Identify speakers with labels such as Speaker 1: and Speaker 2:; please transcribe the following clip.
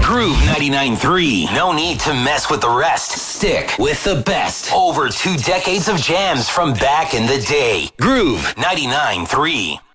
Speaker 1: Groove 99.3. No need to mess with the rest. Stick with the best. Over 2 decades of jams from back in the day. Groove 99.3.